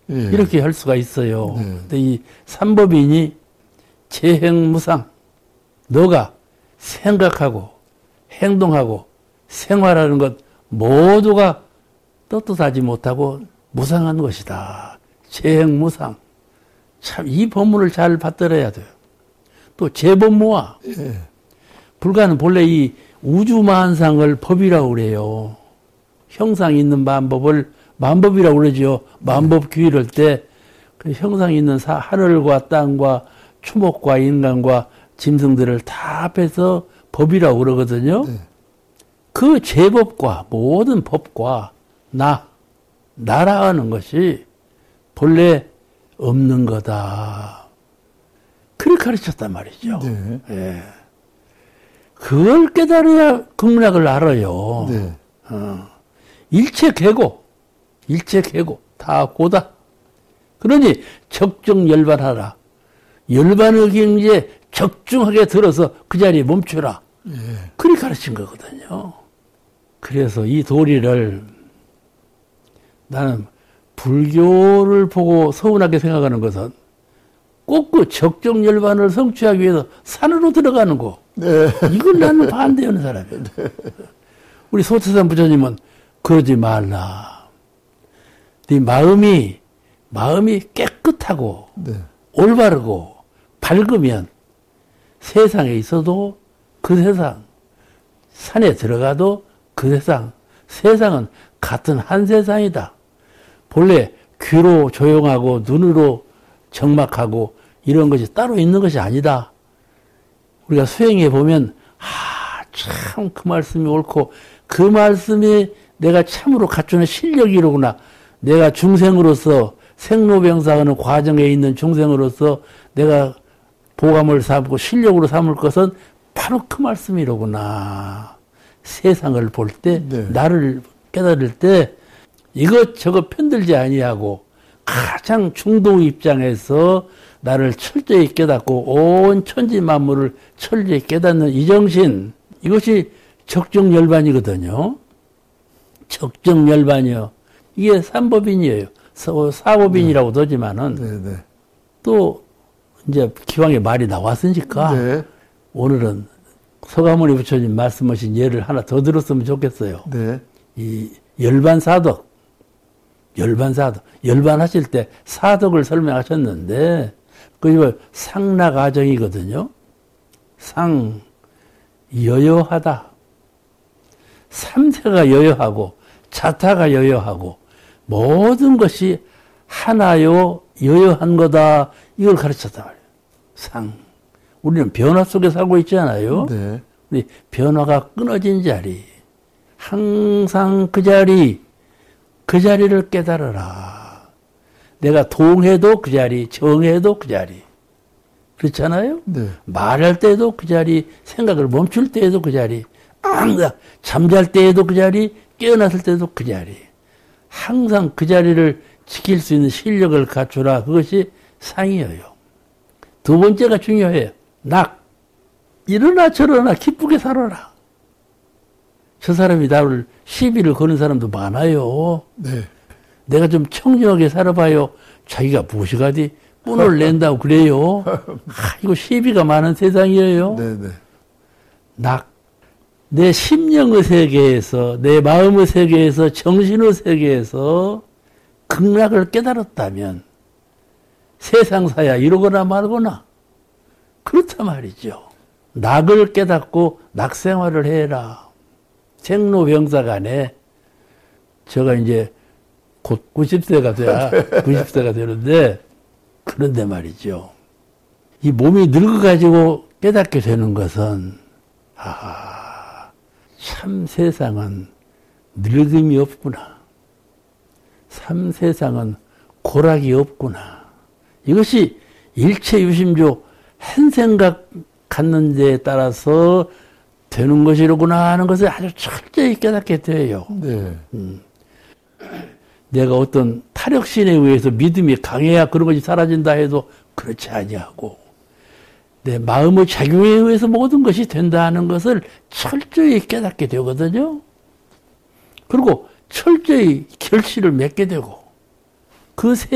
예. 이렇게 할 수가 있어요. 네. 근데 이 삼법인이 재행무상, 너가 생각하고 행동하고 생활하는 것 모두가 떳떳하지 못하고 무상한 것이다. 재행무상. 참 이 법문을 잘 받들어야 돼요. 또 재법무화. 예. 불가는 본래 이 우주만상을 법이라고 그래요. 형상 있는 만법을 만법이라고 그러죠. 만법 규율할 때 그 형상 있는 하늘과 땅과 추목과 인간과 짐승들을 다 합해서 법이라고 그러거든요. 네. 그 제법과 모든 법과 나라는 것이 본래 없는 거다. 그렇게 가르쳤단 말이죠. 네. 예. 그걸 깨달아야 극락을 알아요. 네. 일체 계고 다 고다. 그러니 적정열반하라. 열반의 경지에 적중하게 들어서 그 자리에 멈추라. 예. 그렇게 가르친 거거든요. 그래서 이 도리를 나는 불교를 보고 서운하게 생각하는 것은 꼭 그 적정열반을 성취하기 위해서 산으로 들어가는 거. 네. 이걸 나는 반대하는 사람이에요. 우리 소태산 부처님은 그러지 말라. 네 마음이 깨끗하고 네. 올바르고 밝으면 세상에 있어도 그 세상, 산에 들어가도 그 세상은 같은 한 세상이다. 본래 귀로 조용하고 눈으로 적막하고 이런 것이 따로 있는 것이 아니다. 우리가 수행해 보면 참 그 말씀이 옳고 그 말씀이 내가 참으로 갖추는 실력이로구나. 내가 중생으로서 생로병사하는 과정에 있는 중생으로서 내가 보감을 삼고 실력으로 삼을 것은 바로 그 말씀이로구나. 세상을 볼 때, 네. 나를 깨달을 때 이것저것 편들지 아니하고 가장 중도 입장에서 나를 철저히 깨닫고 온 천지 만물을 철저히 깨닫는 이 정신, 이것이 적정열반이거든요. 적정열반이요. 이게 삼법인이에요. 사법인이라고도 하지만은 네. 또 이제 기왕에 말이 나왔으니까 네. 오늘은 서가모니 부처님 말씀하신 예를 하나 더 들었으면 좋겠어요. 네. 이 열반사덕. 열반하실 때 사덕을 설명하셨는데 그게 상락아정이거든요. 여여하다. 삼세가 여여하고 자타가 여여하고 모든 것이 하나요 여여한 거다. 이걸 가르쳤단 말이에요. 우리는 변화 속에 살고 있지 않아요? 네. 우리 변화가 끊어진 자리. 항상 그 자리를 깨달아라. 내가 동해도 그 자리, 정해도 그 자리. 그렇잖아요? 네. 말할 때도 그 자리, 생각을 멈출 때에도 그 자리, 항상 잠잘 때에도 그 자리, 깨어났을 때도 그 자리. 항상 그 자리를 지킬 수 있는 실력을 갖추라. 그것이 상이에요. 두 번째가 중요해요. 일어나 저러나 기쁘게 살아라. 저 사람이 나를 시비를 거는 사람도 많아요. 네. 내가 좀 청정하게 살아봐요. 자기가 무엇이가디 꾼을 낸다고 그래요. 이거 시비가 많은 세상이에요. 네. 내 심령의 세계에서, 내 마음의 세계에서, 정신의 세계에서 극락을 깨달았다면 세상사야 이러거나 말거나 그렇단 말이죠. 낙을 깨닫고 낙생활을 해라. 생로병사 간에 제가 이제 곧 90세가 되는데 그런데 말이죠. 이 몸이 늙어가지고 깨닫게 되는 것은 참 세상은 늙음이 없구나. 참 세상은 고락이 없구나. 이것이 일체유심조 한 생각 갖는 데에 따라서 되는 것이로구나 하는 것을 아주 철저히 깨닫게 돼요. 네. 내가 어떤 타력신에 의해서 믿음이 강해야 그런 것이 사라진다 해도 그렇지 아니하고 내 마음의 작용에 의해서 모든 것이 된다는 것을 철저히 깨닫게 되거든요. 그리고 철저히 결실을 맺게 되고 그